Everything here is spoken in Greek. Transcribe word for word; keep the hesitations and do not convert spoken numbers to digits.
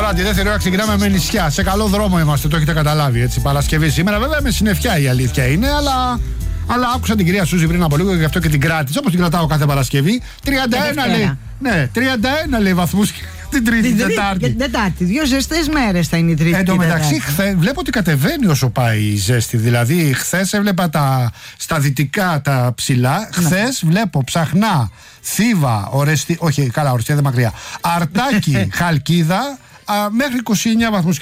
Τώρα τη δεύτερη ώρα ξεκινάμε με νησιά. Σε καλό δρόμο είμαστε, το έχετε καταλάβει έτσι. Παρασκευή σήμερα, βέβαια με συννεφιά η αλήθεια είναι, αλλά, αλλά άκουσα την κυρία Σούζη πριν από λίγο και γι' αυτό και την κράτησα. Όπως την κρατάω κάθε Παρασκευή. τριάντα ένα λέει. Ναι, τριάντα ένα λέει βαθμούς την Τρίτη την Τετάρτη. Την Τετάρτη. Δύο ζεστές μέρες θα είναι η Τρίτη. Εν τω μεταξύ, χθε, βλέπω ότι κατεβαίνει όσο πάει η ζέστη. Δηλαδή, χθες έβλεπα τα, στα δυτικά τα ψηλά. Χθες βλέπω Ψαχνά, Θήβα, Ορεστή. Όχι, καλά, Ορεστή δεν μακριά. Αρτάκι, Χαλκίδα, α, μέχρι είκοσι εννέα βαθμούς.